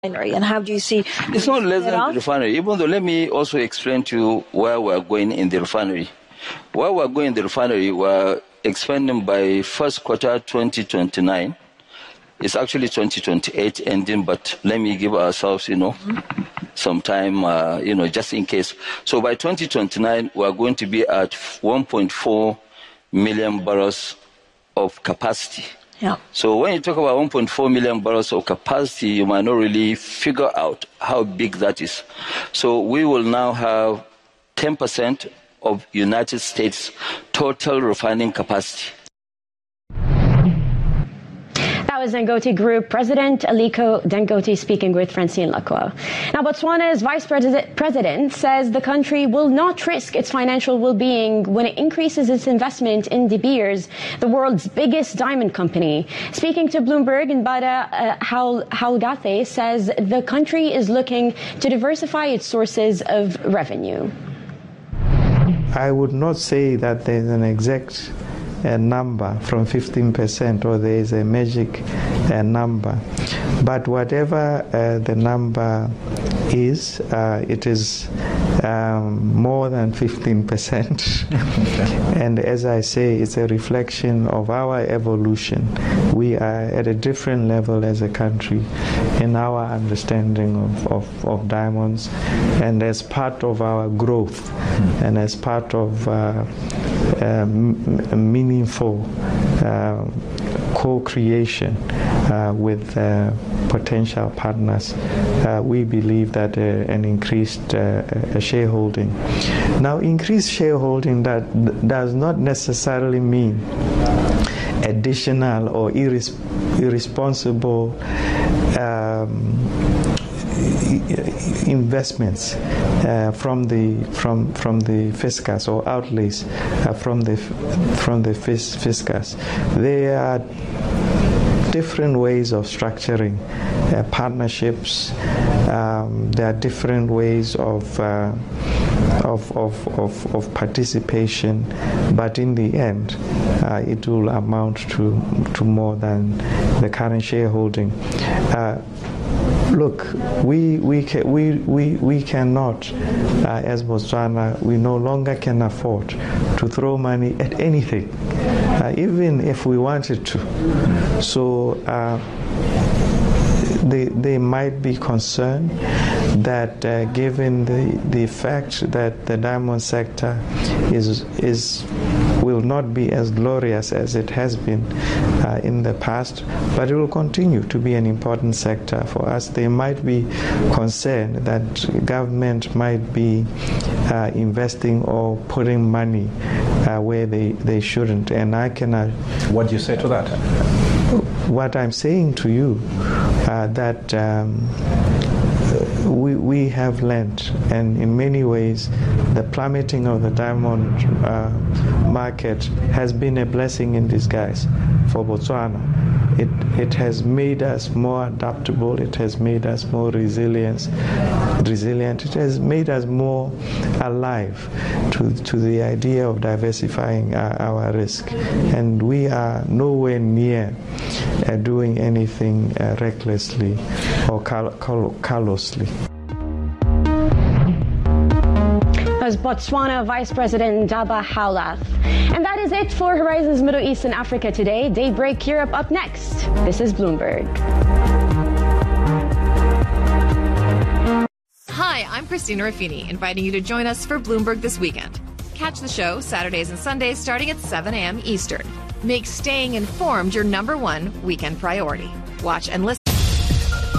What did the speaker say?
refinery, and how do you see it's not less than the refinery, even though let me also explain to you where we're going in the refinery. Where we're going in the refinery, we're expanding by first quarter 2029. It's actually 2028 ending, but let me give ourselves, some time, just in case. So by 2029, we're going to be at 1.4 million barrels of capacity. Yeah. So when you talk about 1.4 million barrels of capacity, you might not really figure out how big that is. So we will now have 10% of United States total refining capacity. That was Dangote Group President Aliko Dangote speaking with Francine Lacroix. Now, Botswana's Vice President says the country will not risk its financial well-being when it increases its investment in De Beers, the world's biggest diamond company. Speaking to Bloomberg, Nbada Halgathe says the country is looking to diversify its sources of revenue. I would not say that there's an exact number from 15% or there is a magic number, but whatever the number is, it is more than 15%. And as I say, it's a reflection of our evolution. We are at a different level as a country in our understanding of diamonds, and as part of our growth and as part of meaningful co-creation with potential partners, we believe that an increased shareholding. Now, increased shareholding that does not necessarily mean additional or irresponsible investments from the fiscus or outlays from the fiscus. There are different ways of structuring partnerships. There are different ways of participation, but in the end, it will amount to more than the current shareholding. Look, we cannot, as Botswana, we no longer can afford to throw money at anything, even if we wanted to. So they might be concerned that given the fact that the diamond sector will not be as glorious as it has been in the past, but it will continue to be an important sector for us. They might be concerned that government might be investing or putting money where they shouldn't. And I cannot. What do you say to that? What I'm saying to you, that we have learned, and in many ways, the plummeting of the diamond market has been a blessing in disguise for Botswana. It has made us more adaptable. It has made us more resilient. It has made us more alive to the idea of diversifying our risk. And we are nowhere near doing anything recklessly or callously. Was Botswana Vice President Ndaba Howlath. And that is it for Horizons Middle East and Africa today. Daybreak Europe up next. This is Bloomberg. Hi, I'm Christina Raffini, inviting you to join us for Bloomberg This Weekend. Catch the show Saturdays and Sundays starting at 7 a.m. Eastern. Make staying informed your #1 weekend priority. Watch and listen